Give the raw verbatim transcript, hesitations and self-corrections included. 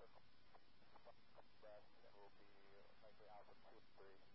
circle west, and we'll be likely alpha two three.